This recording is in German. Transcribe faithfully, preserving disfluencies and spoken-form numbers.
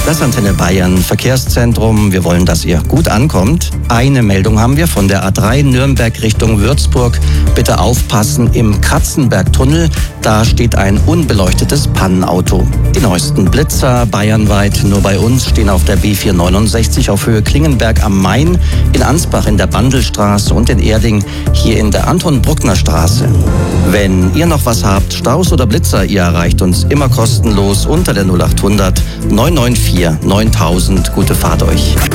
Das Antenne Bayern Verkehrszentrum. Wir wollen, dass ihr gut ankommt. Eine Meldung haben wir von der A drei Nürnberg Richtung Würzburg. Bitte aufpassen im Katzenbergtunnel. Da steht ein unbeleuchtetes Pannenauto. Die neuesten Blitzer bayernweit. Nur bei uns stehen auf der B vierhundertneunundsechzig auf Höhe Klingenberg am Main, in Ansbach in der Bandelstraße und in Erding hier in der Anton-Bruckner-Straße. Wenn ihr noch was habt, Staus oder Blitzer, ihr erreicht uns immer kostenlos unter der null acht hundert neun neun vier neuntausend. Gute Fahrt euch.